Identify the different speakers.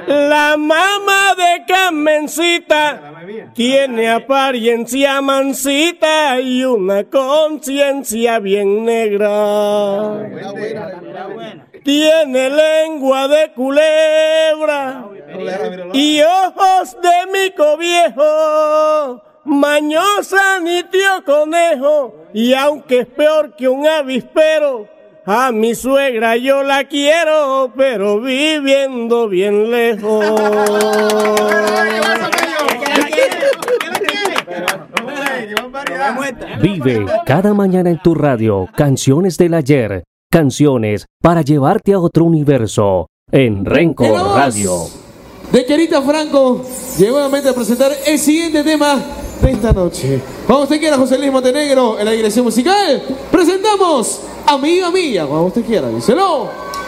Speaker 1: La mamá de Carmencita tiene apariencia mansita y una conciencia bien negra. Tiene lengua de culebra y ojos de mico viejo, mañosa ni tío conejo, y aunque es peor que un avispero, a mi suegra yo la quiero, pero viviendo bien lejos.
Speaker 2: Vive cada mañana en tu radio canciones del ayer, canciones para llevarte a otro universo en Rencor Radio.
Speaker 3: De Querita Franco llegó nuevamente a presentar el siguiente tema de esta noche. Cuando usted quiera, José Luis Montenegro en la dirección musical, presentamos Amiga Mía. Cuando usted quiera, díselo.